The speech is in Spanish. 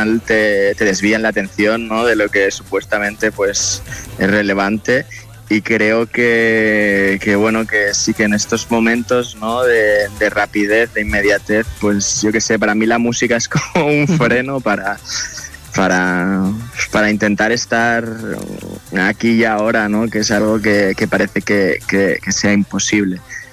final te desvían la atención, ¿no?, de lo que supuestamente pues es relevante. Y creo que bueno, que sí, que en estos momentos, ¿no?, de rapidez, de inmediatez, pues yo qué sé, para mí la música es como un freno para intentar estar aquí y ahora, ¿no?, que es algo que parece que sea imposible.